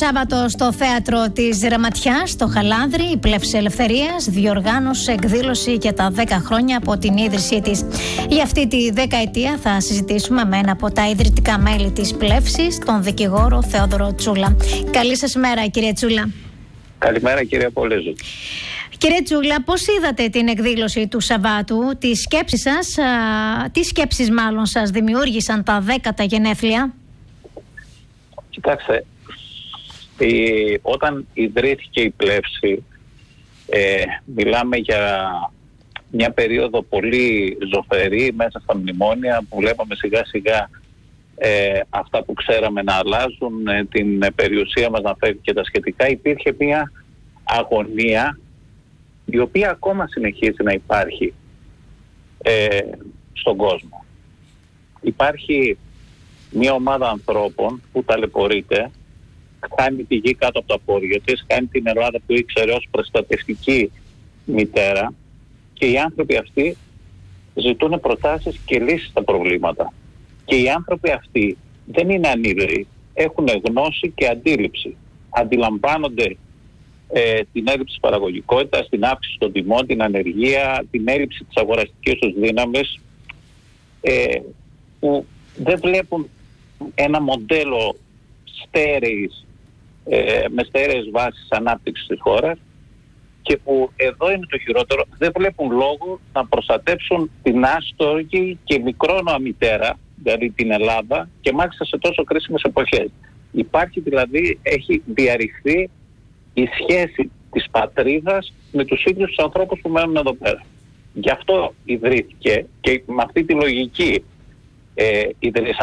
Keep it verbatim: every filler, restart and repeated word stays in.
Σάββατο στο θέατρο της Ραματιάς, στο Χαλάνδρη, η Πλεύση Ελευθερίας διοργάνωσε εκδήλωση για τα δέκα χρόνια από την ίδρυσή της. Για αυτή τη δεκαετία θα συζητήσουμε με ένα από τα ιδρυτικά μέλη της Πλεύσης, τον δικηγόρο Θεόδωρο Τσούλα. Καλή σας μέρα, κύριε Τσούλα. Καλημέρα, κύριε Πολέζου. Κύριε Τσούλα, πώς είδατε την εκδήλωση του Σαββάτου, τις σκέψεις σας, α, τι σκέψεις μάλλον σας δημιούργησαν τα δέκατα γενέθλια? Κοιτάξτε, η, όταν ιδρύθηκε η Πλεύση, ε, μιλάμε για μια περίοδο πολύ ζωφερή μέσα στα μνημόνια, που βλέπαμε σιγά σιγά ε, αυτά που ξέραμε να αλλάζουν, ε, την περιουσία μας να φεύγει και τα σχετικά. Υπήρχε μια αγωνία η οποία ακόμα συνεχίζει να υπάρχει ε, στον κόσμο. Υπάρχει μια ομάδα ανθρώπων που ταλαιπωρείται, χάνει τη γη κάτω από τα πόδια της, χάνει την Ελλάδα που ήξερε ως προστατευτική μητέρα, και οι άνθρωποι αυτοί ζητούν προτάσεις και λύσεις στα προβλήματα. Και οι άνθρωποι αυτοί δεν είναι ανίδρυοι, έχουν γνώση και αντίληψη. Αντιλαμβάνονται ε, την έλλειψη παραγωγικότητας, την αύξηση των τιμών, την ανεργία, την έλλειψη της αγοραστικής τους δύναμης, ε, που δεν βλέπουν ένα μοντέλο στέρεης, ε, με στέρεες βάσεις ανάπτυξης της χώρας, και που εδώ είναι το χειρότερο, δεν βλέπουν λόγο να προστατεύσουν την άστοργη και μικρόνοα μητέρα, δηλαδή την Ελλάδα, και μάλιστα σε τόσο κρίσιμες εποχές. Υπάρχει δηλαδή, έχει διαρριχθεί η σχέση της πατρίδας με τους ίδιους τους ανθρώπους που μένουν εδώ πέρα. Γι' αυτό ιδρύθηκε και με αυτή τη λογική ε, ιδρύσαμε